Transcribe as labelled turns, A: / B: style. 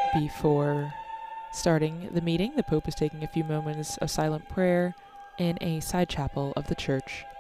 A: Before starting the meeting, the Pope is taking a few moments of silent prayer in a side chapel of the church.